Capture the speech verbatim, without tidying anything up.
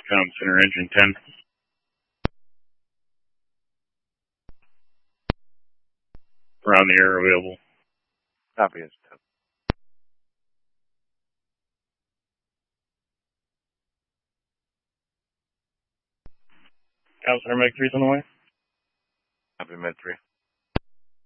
Com Center Engine ten. Around the air available. Copy it. Com Center Meg three's on the way. Copy Med three.